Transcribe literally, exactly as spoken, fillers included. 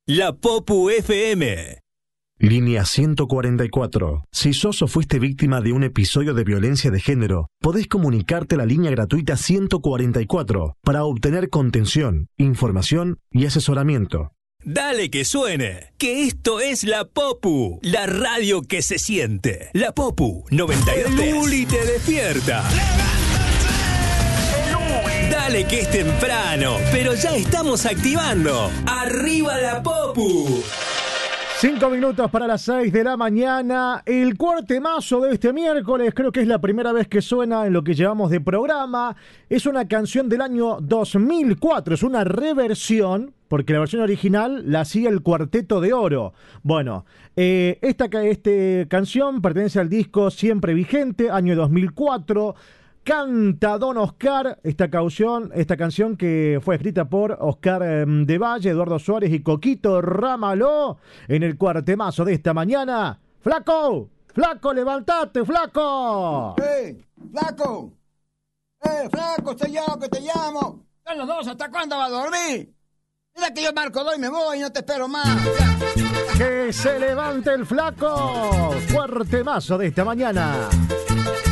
La Popu F M. Línea ciento cuarenta y cuatro. Si sos o fuiste víctima de un episodio de violencia de género, podés comunicarte a la línea gratuita ciento cuarenta y cuatro para obtener contención, información y asesoramiento. Dale que suene, que esto es La Popu, la radio que se siente. La Popu noventa y dos. El Uli te despierta. Dale que es temprano, pero ya estamos activando. ¡Arriba La Popu! Cinco minutos para las seis de la mañana. El cuartemazo de este miércoles, creo que es la primera vez que suena en lo que llevamos de programa. Es una canción del año dos mil cuatro, es una reversión, porque la versión original la hacía el Cuarteto de Oro. Bueno, eh, esta este canción pertenece al disco Siempre Vigente, año dos mil cuatro. Canta Don Oscar, esta canción, esta canción que fue escrita por Oscar eh, de Valle, Eduardo Suárez y Coquito Ramaló en el cuartemazo de esta mañana. ¡Flaco! ¡Flaco, levantate, flaco! ¡Eh, flaco! ¡Eh, flaco, soy yo que te llamo! ¡Son los dos! ¿Hasta cuándo va a dormir? Mira que yo marco doy y me voy, no te espero más. Ya. ¡Que se levante el flaco! Cuartemazo de esta mañana.